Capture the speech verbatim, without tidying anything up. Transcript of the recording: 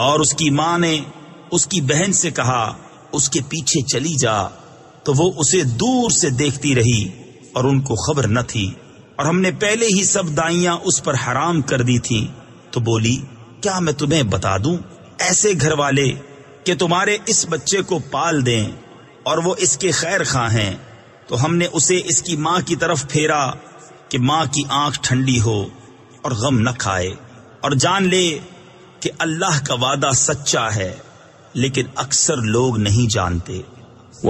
और उसकी माँ ने उसकी बहन से कहा, उसके पीछे चली जा। तो वो उसे दूर से देखती रही और उनको खबर न थी, और हमने पहले ही सब दाइयां उस पर हराम कर दी थी। तो बोली, क्या मैं तुम्हें बता दूं ऐसे घर वाले कि तुम्हारे इस बच्चे को पाल दें और वो इसके खैर खा हैं। तो हमने उसे इसकी माँ की तरफ फेरा कि माँ की आंख ठंडी हो और गम न खाए, और जान ले कि अल्लाह का वादा सच्चा है, लेकिन अक्सर लोग नहीं जानते।